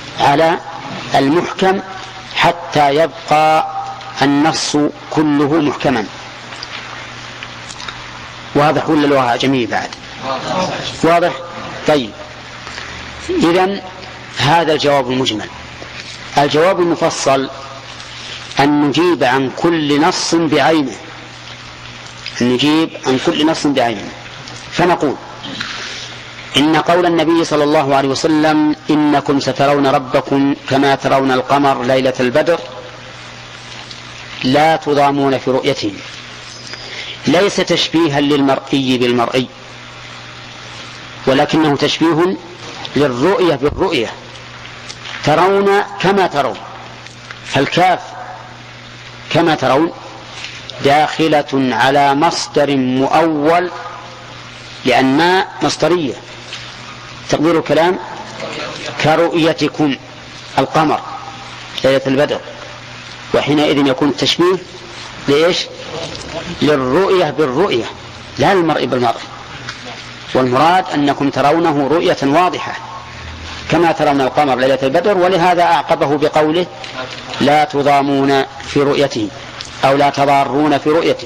على المحكم حتى يبقى النص كله محكما. واضح ولا الواقع جميل بعد؟ واضح. طيب، إذن هذا الجواب المجمل. الجواب المفصل أن نجيب عن كل نص بعينه، فنقول إن قول النبي صلى الله عليه وسلم إنكم سترون ربكم كما ترون القمر ليلة البدر لا تضامون في رؤيته ليس تشبيها للمرئي بالمرئي، ولكنه تشبيه للرؤية بالرؤية. ترون كما ترون، فالكاف كما ترون داخلة على مصدر مؤول، لأنها مصدرية. تقدير الكلام كرؤيتكم القمر ليلة البدر، وحينئذ يكون التشبيه لإيش؟ للرؤية بالرؤية لا للمرء بالمرء، والمراد أنكم ترونه رؤية واضحة كما ترون القمر ليلة البدر. ولهذا أعقبه بقوله لا تضامون في رؤيته أو لا تضارون في رؤيته.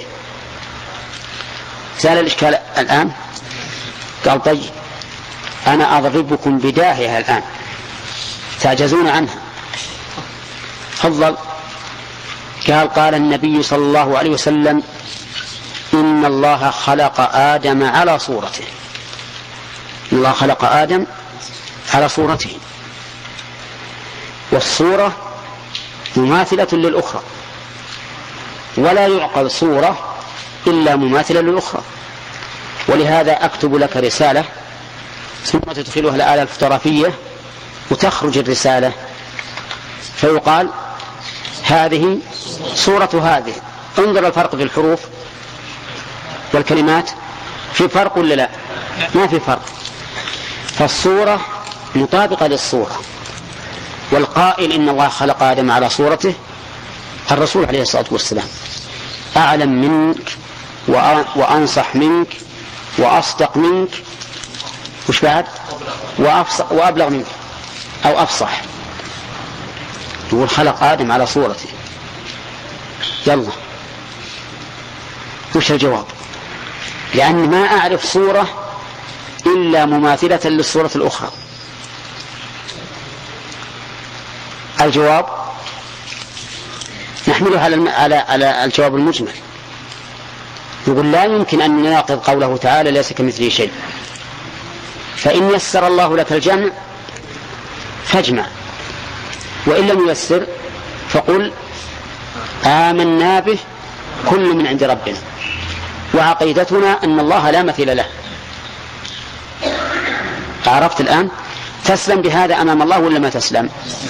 سأل الإشكال الآن؟ قال طيب أنا أضربكم بداهية الآن تعجزون عنها. تفضل. قال النبي صلى الله عليه وسلم إن الله خلق آدم على صورته. الله خلق آدم على صورته، والصورة مماثلة للأخرى، ولا يعقل صورة إلا مماثلة للأخرى. ولهذا أكتب لك رسالة ثم تدخلها الآلة الفوتوغرافية وتخرج الرسالة فيقال هذه صورة هذه. انظر الفرق في الحروف والكلمات، في فرق ولا لا؟ ما في فرق. فالصورة مطابقة للصورة. والقائل إن الله خلق آدم على صورته الرسول عليه الصلاة والسلام أعلم منك وأنصح منك وأصدق منك، وش بعد؟ وأبلغ منك أو أفصح. يقول خلق آدم على صورته. يلا وش الجواب؟ لأن ما أعرف صورة إلا مماثلة للصورة الأخرى. الجواب نحمله على الجواب المجمل. يقول لا يمكن أن نناقض قوله تعالى ليس كمثله شيء، فإن يسر الله لك الجمع فاجمع، وإن لم ييسر فقل آمنا به كل من عند ربنا وعقيدتنا أن الله لا مثيل له. عرفت الآن؟ تسلم بهذا أمام الله ولا ما تسلم؟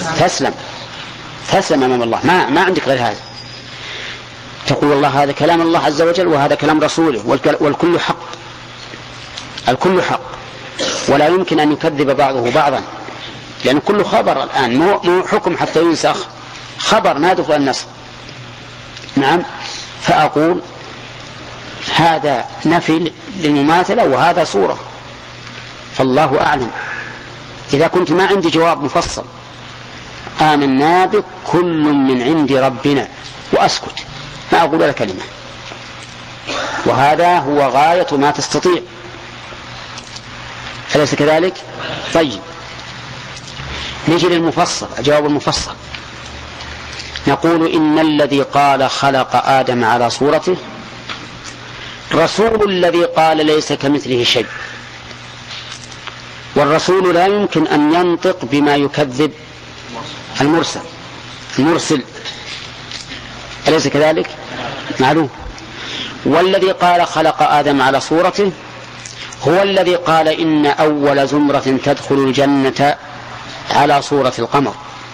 تسلم أمام الله، ما عندك غير هذا. تقول والله هذا كلام الله عز وجل وهذا كلام رسوله، والكل حق، الكل حق، ولا يمكن أن يكذب بعضه بعضا، لأن كل خبر الآن مو حكم حتى ينسخ، خبر نادف النسخ. نعم. فأقول هذا نفي للمماثلة وهذا صورة، فالله أعلم. إذا كنت ما عندي جواب مفصل آمنا بك كل من عند ربنا وأسكت، ما أقول ولا كلمة، وهذا هو غاية ما تستطيع، أليس كذلك؟ طيب نجي للمفصل، الجواب المفصل. نقول إن الذي قال خلق آدم على صورته رسول الذي قال ليس كمثله شيء، والرسول لا يمكن أن ينطق بما يكذب المرسل، أليس كذلك؟ معلوم. والذي قال خلق آدم على صورته هو الذي قال إن أول زمرة تدخل الجنة على صورة القمر.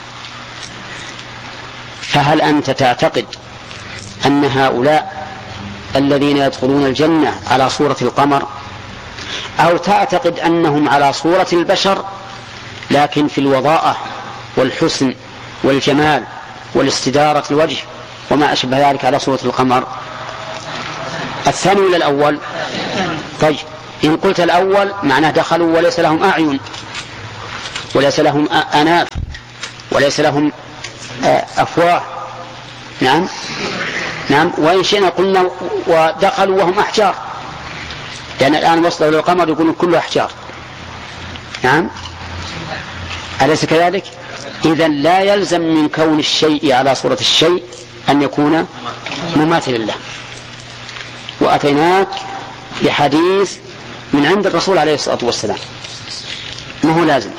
فهل أنت تعتقد أن هؤلاء الذين يدخلون الجنة على صورة القمر، أو تعتقد أنهم على صورة البشر لكن في الوضاءة والحسن والجمال والاستدارة الوجه وما أشبه ذلك على صورة القمر؟ الثاني ولا الأول؟ طيب إن قلت الأول معناه دخلوا وليس لهم أعين وليس لهم أناف وليس لهم أفواه. نعم نعم. وإن شئنا قلنا ودخلوا وهم أحجار، لأن الآن وصلوا للقمر يقولون كله أحجار. نعم، أليس كذلك؟ إذن لا يلزم من كون الشيء على صورة الشيء أن يكون مماثلا له. وأتيناك بحديث من عند الرسول عليه الصلاة والسلام، ما هو لازم.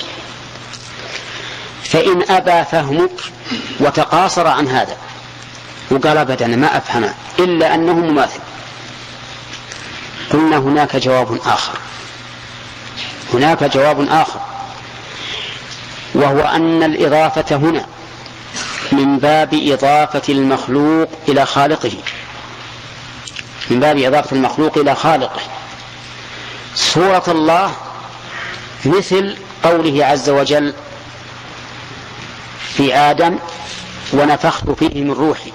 فإن أبى فهمك وتقاصر عن هذا وقال أبدا ما أفهم إلا أنه مماثل، قلنا هناك جواب آخر، هناك جواب آخر، وهو أن الإضافة هنا من باب إضافة المخلوق إلى خالقه، من باب إضافة المخلوق إلى خالقه. صورة الله مثل قوله عز وجل في آدم ونفخت فيه من روحي،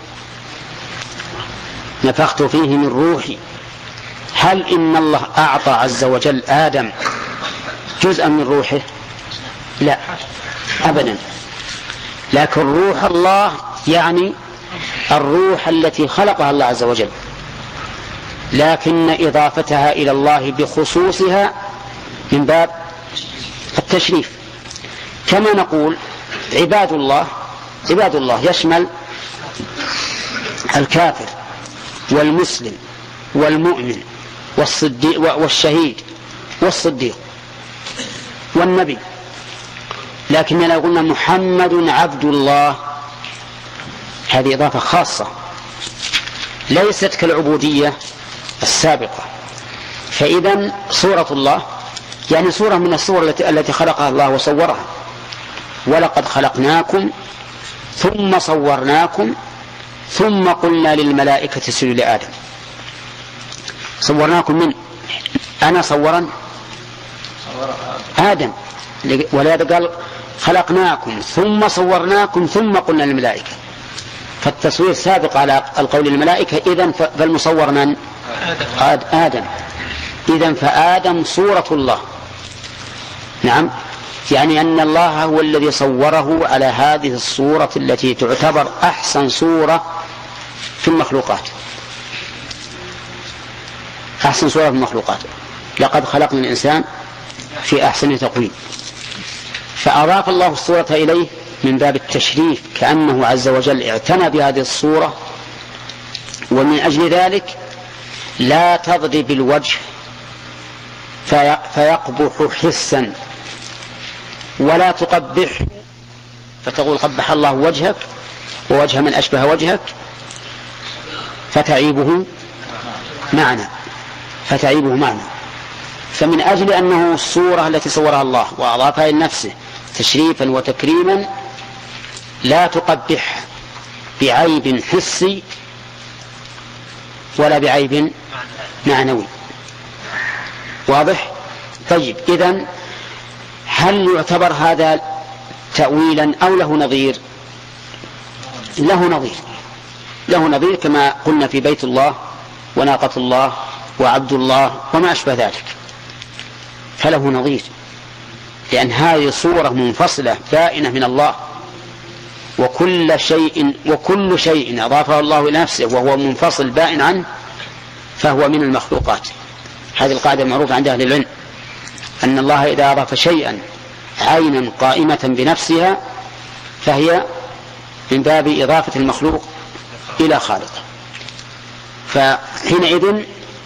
نفخت فيه من روحي. هل إن الله أعطى عز وجل آدم جزءا من روحه؟ لا أبدا، لكن روح الله يعني الروح التي خلقها الله عز وجل، لكن إضافتها إلى الله بخصوصها من باب التشريف. كما نقول عباد الله يشمل الكافر والمسلم والمؤمن والصديق والشهيد والصديق والنبي، لكننا قلنا محمد عبد الله، هذه إضافة خاصة ليست كالعبودية السابقة. فإذا صورة الله يعني صورة من الصور التي خلقها الله وصورها. ولقد خلقناكم ثم صورناكم ثم قلنا للملائكة اسجدوا لآدم. صورناكم من أنا صورا آدم، ولهذا قال خلقناكم ثم صورناكم ثم قلنا للملائكة، فالتصوير سابق على القول للملائكة. إذن فالمصور من؟ آدم. إذن فآدم صورة الله. نعم، يعني أن الله هو الذي صوره على هذه الصورة التي تعتبر أحسن صورة في المخلوقات، أحسن صورة في المخلوقات. لقد خلقنا الإنسان في أحسن تقويم. فأضاف الله الصورة إليه من باب التشريف، كأنه عز وجل اعتنى بهذه الصورة. ومن أجل ذلك لا تضرب الوجه فيقبح حسا، ولا تقبح فتقول قبح الله وجهك ووجه من أشبه وجهك فتعيبه معنا. فمن أجل أنه الصورة التي صورها الله وأضافها لنفسه تشريفا وتكريما لا تقبح بعيب حسي ولا بعيب معنوي. واضح؟ طيب، إذن هل يعتبر هذا تأويلا أو له نظير؟ له نظير كما قلنا في بيت الله وناقة الله وعبد الله وما أشبه ذلك، فله نظير، لأن هذه صورة منفصلة بائنة من الله. وكل شيء أضافه الله إلى نفسه وهو منفصل بائن عنه فهو من المخلوقات. هذه القاعدة المعروفة عند أهل العلم، أن الله إذا أضاف شيئا عينا قائمة بنفسها فهي من باب إضافة المخلوق إلى خالقه. فحينئذ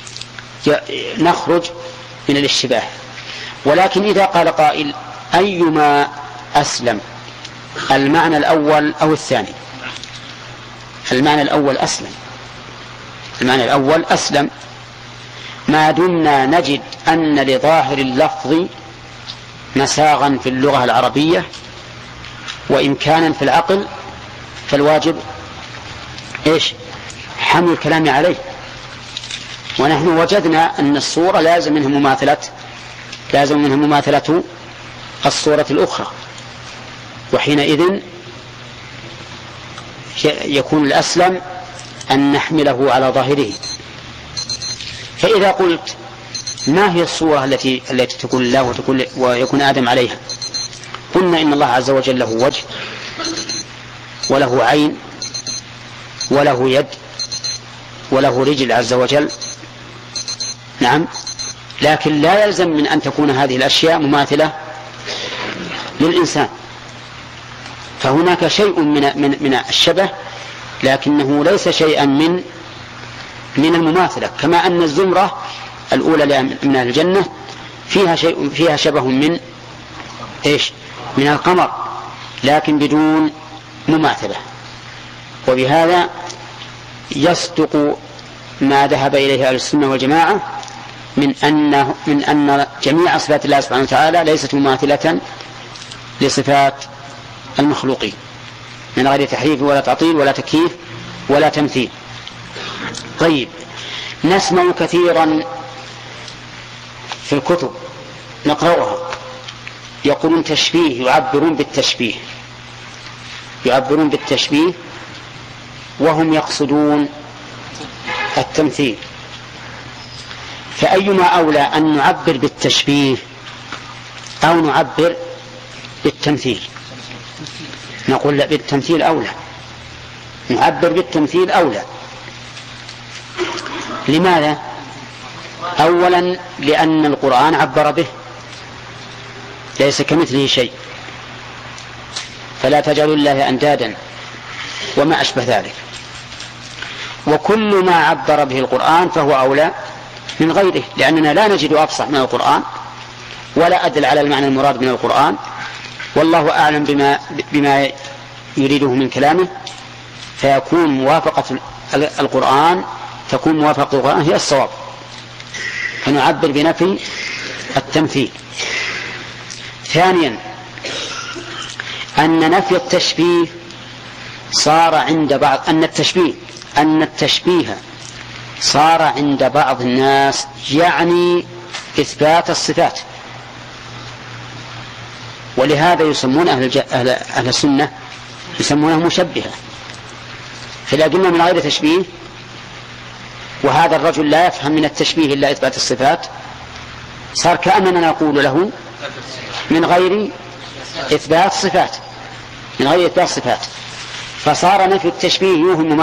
نخرج من الاشتباه. ولكن إذا قال قائل أيما أسلم، المعنى الأول أو الثاني؟ المعنى الأول أسلم، ما دمنا نجد أن لظاهر اللفظ مساغا في اللغة العربية وإمكانا في العقل، فالواجب حمل الكلام عليه. ونحن وجدنا أن الصورة لازم منها مماثلة الصورة الأخرى، وحينئذ يكون الأسلم أن نحمله على ظاهره. فإذا قلت ما هي الصورة التي تكون الله ويكون آدم عليها؟ قلنا إن الله عز وجل له وجه وله عين وله يد وله رجل عز وجل. نعم، لكن لا يلزم من أن تكون هذه الأشياء مماثلة للإنسان، فهناك شيء من الشبه لكنه ليس شيئا من المماثلة، كما أن الزمرة الأولى من الجنة فيها شبه من القمر لكن بدون مماثلة. وبهذا يصدق ما ذهب إليه أهل السنة والجماعة من أن جميع صفات الله سبحانه وتعالى ليست مماثلة لصفات المخلوقين من غير تحريف ولا تعطيل ولا تكييف ولا تمثيل. طيب، نسمع كثيرا في الكتب نقرأها يقولون تشبيه، يعبرون بالتشبيه وهم يقصدون التمثيل. فأيما أولى أن نعبر بالتشبيه أو نعبر بالتمثيل؟ نقول لا، بالتمثيل أولى، نعبر بالتمثيل أولى. لماذا؟ أولا لأن القرآن عبر به، ليس كمثله شيء، فلا تجعلوا الله أندادا وما أشبه ذلك. وكل ما عبر به القرآن فهو أولى من غيره، لأننا لا نجد أفصح من القرآن ولا أدل على المعنى المراد من القرآن، والله أعلم بما يريده من كلامه، فيكون موافقة القرآن هي الصواب، فنعبر بنفي التمثيل. ثانيا أن نفي التشبيه صار عند بعض أن التشبيه صار عند بعض الناس يعني إثبات الصفات، ولهذا يسمون أهل السنة يسمونه مشبهة. فإذا قلنا من غير تشبيه وهذا الرجل لا يفهم من التشبيه إلا إثبات الصفات، صار كأننا نقول له من غير إثبات صفات، فصار نفي التشبيه يوهم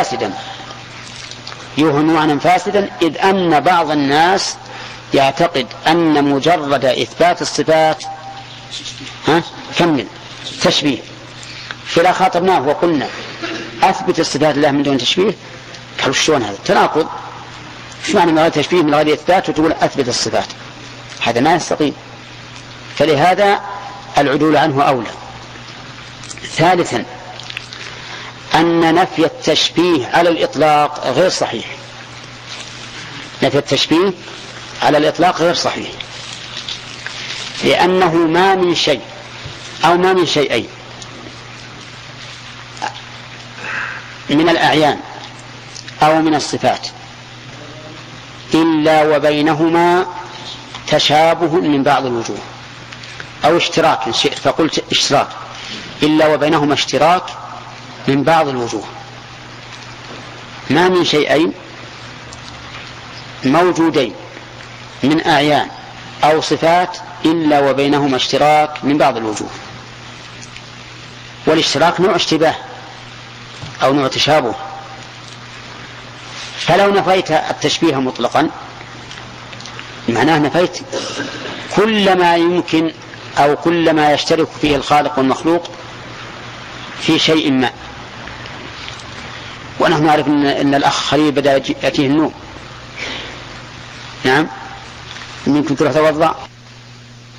معنى فاسدا، إذ أن بعض الناس يعتقد أن مجرد إثبات الصفات تشبيه. فلا خاطبناه وقلنا أثبت الصفات لله من دون تشبيه، قالوا شلون هذا تناقض؟ شو معنى من غير تشبيه من غير إثبات وتقول أثبت الصفات؟ هذا ما يستقيم، فلهذا العدول عنه أولى. ثالثا أن نفي التشبيه على الإطلاق غير صحيح، نفي التشبيه على الإطلاق غير صحيح، لأنه ما من شيء أو ما من شيئين من الأعيان أو من الصفات إلا وبينهما تشابه من بعض الوجوه، أو اشتراك إن شئت فقلت اشتراك، إلا وبينهما اشتراك من بعض الوجوه. ما من شيئين موجودين من أعيان أو صفات إلا وبينهما اشتراك من بعض الوجوه، والاشتراك نوع اشتباه أو نوع تشابه. فلو نفيت التشبيه مطلقا معناه نفيت كل ما يمكن أو كل ما يشترك فيه الخالق والمخلوق في شيء ما. ونحن نعرف أن الأخ خليل بدأ يأتيه النوم. نعم، ممكن تروح توضأ.